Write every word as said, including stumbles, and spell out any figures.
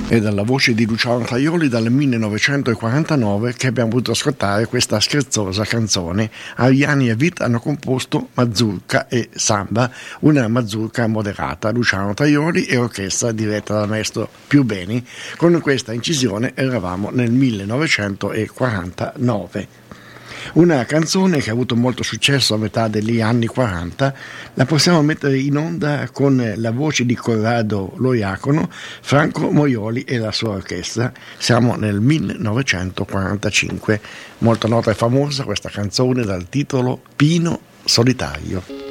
E dalla voce di Luciano Tajoli dal millenovecentoquarantanove che abbiamo potuto ascoltare questa scherzosa canzone. Ariani e Vit hanno composto Mazurka e Samba, una mazurka moderata. Luciano Tajoli e orchestra diretta dal maestro Più Beni. Con questa incisione eravamo nel millenovecentoquarantanove. Una canzone che ha avuto molto successo a metà degli anni quaranta, la possiamo mettere in onda con la voce di Corrado Loiacono, Franco Moioli e la sua orchestra. Siamo nel millenovecentoquarantacinque. Molto nota e famosa questa canzone dal titolo Pino Solitario.